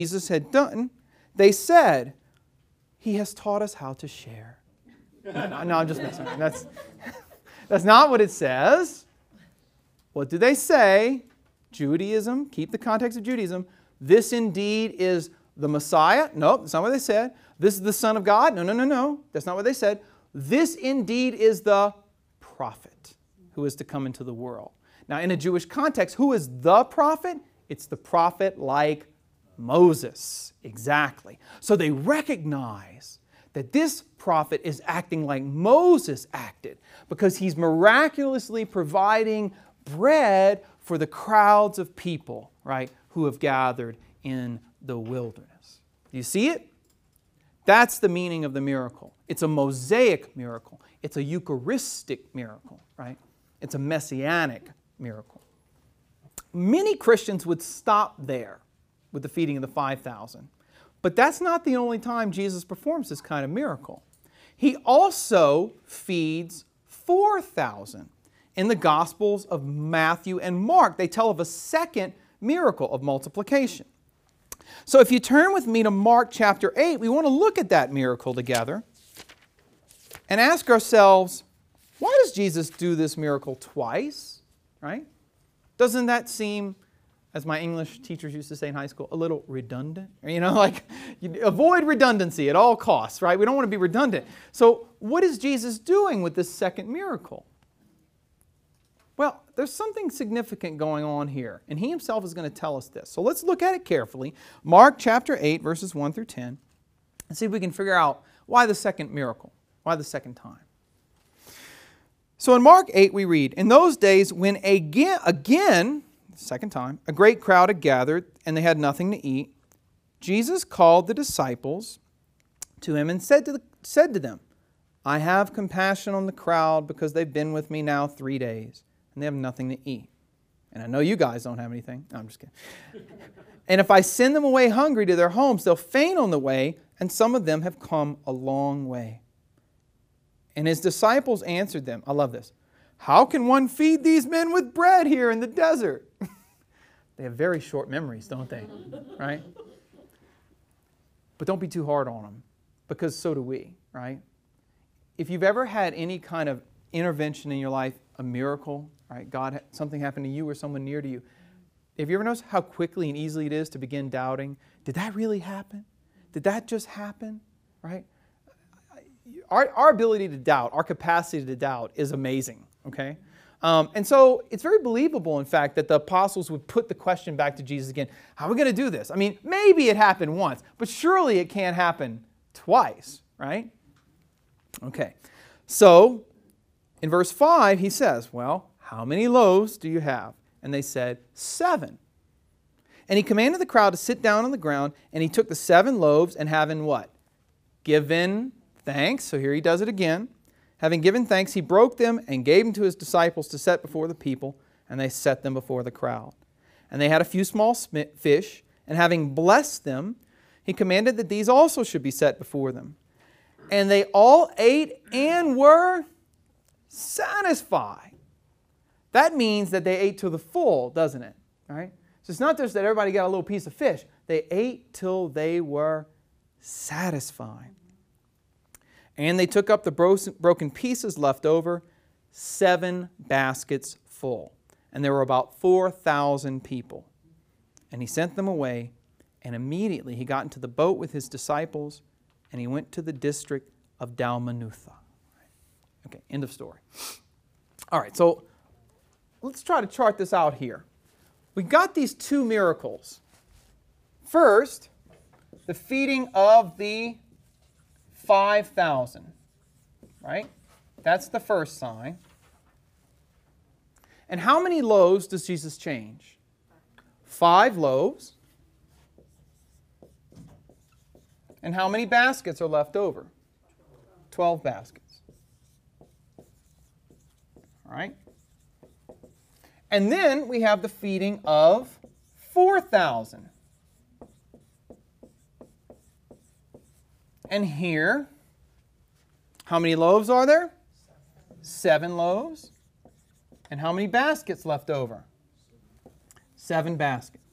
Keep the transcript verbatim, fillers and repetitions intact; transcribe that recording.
Jesus had done, they said, He has taught us how to share. No, no I'm just messing around. That's, that's not what it says. What do they say? Judaism, keep the context of Judaism. This indeed is the Messiah. No, that's not what they said. This is the Son of God. No, no, no, no. That's not what they said. This indeed is the prophet who is to come into the world. Now, in a Jewish context, who is the prophet? It's the prophet like Moses. Exactly. So they recognize that this prophet is acting like Moses acted because he's miraculously providing bread for the crowds of people, right, who have gathered in the wilderness. Do you see it? That's the meaning of the miracle. It's a Mosaic miracle. It's a Eucharistic miracle, right? It's a Messianic miracle. Many Christians would stop there with the feeding of the five thousand. But that's not the only time Jesus performs this kind of miracle. He also feeds four thousand. In the Gospels of Matthew and Mark, they tell of a second miracle of multiplication. So if you turn with me to Mark chapter eight, we want to look at that miracle together and ask ourselves, why does Jesus do this miracle twice? Right? Doesn't that seem, as my English teachers used to say in high school, a little redundant? You know, like, you avoid redundancy at all costs, right? We don't want to be redundant. So what is Jesus doing with this second miracle? Well, there's something significant going on here, and he himself is going to tell us this. So let's look at it carefully. Mark chapter eight, verses one through ten, and see if we can figure out why the second miracle, why the second time. So in Mark eight we read, in those days when again, again, second time, a great crowd had gathered, and they had nothing to eat, Jesus called the disciples to him and said to, the, said to them, I have compassion on the crowd because they've been with me now three days. And they have nothing to eat. And I know you guys don't have anything. No, I'm just kidding. And if I send them away hungry to their homes, they'll faint on the way, and some of them have come a long way. And his disciples answered them, I love this, how can one feed these men with bread here in the desert? They have very short memories, don't they? Right? But don't be too hard on them, because so do we, right? If you've ever had any kind of intervention in your life, a miracle, right? God, something happened to you or someone near to you. Have you ever noticed how quickly and easily it is to begin doubting? Did that really happen? Did that just happen? Right? Our, our ability to doubt, our capacity to doubt is amazing, okay? Um, and so it's very believable, in fact, that the apostles would put the question back to Jesus again, how are we going to do this? I mean, maybe it happened once, but surely it can't happen twice, right? Okay, so in verse five, he says, well, how many loaves do you have? And they said, seven. And he commanded the crowd to sit down on the ground, and he took the seven loaves and having what? Given thanks. So here he does it again. Having given thanks, he broke them and gave them to his disciples to set before the people, and they set them before the crowd. And they had a few small fish, and having blessed them, he commanded that these also should be set before them. And they all ate and were satisfied. That means that they ate to the full, doesn't it? All right? So it's not just that everybody got a little piece of fish. They ate till they were satisfied. And they took up the broken pieces left over, seven baskets full. And there were about four thousand people. And he sent them away, and immediately he got into the boat with his disciples, and he went to the district of Dalmanutha. Okay, end of story. All right, so let's try to chart this out here. We got these two miracles. First, the feeding of the five thousand, right? That's the first sign. And how many loaves does Jesus change? Five loaves. And how many baskets are left over? Twelve baskets. All right? And then we have the feeding of four thousand. And here, how many loaves are there? Seven loaves. And how many baskets left over? Seven baskets.